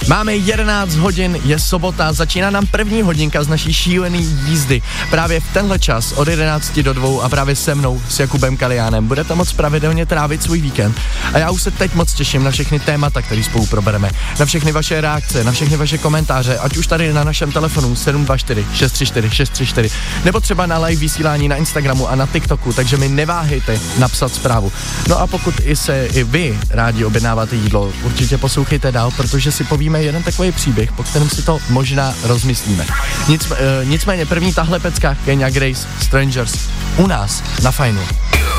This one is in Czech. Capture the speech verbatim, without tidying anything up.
Máme jedenáct hodin, je sobota, začíná nám první hodinka z naší šílený jízdy. Právě v tenhle čas od jedenácti do dvou a právě se mnou, s Jakubem Kaliánem, budete moc pravidelně trávit svůj víkend. A já už se teď moc těším na všechny témata, které spolu probereme. Na všechny vaše reakce, na všechny vaše komentáře, ať už tady na našem telefonu sedm dva čtyři šest tři čtyři šest tři čtyři, nebo třeba na live vysílání na Instagramu a na TikToku, takže mi neváhejte napsat zprávu. No a pokud i se i vy rádi objednáváte jídlo, určitě poslouchejte dál, protože si povíme jeden takový příběh, po kterém si to možná rozmyslíme. Nic, e, nicméně první tahle pecka Kenya Grace, Strangers, u nás na Fajnu.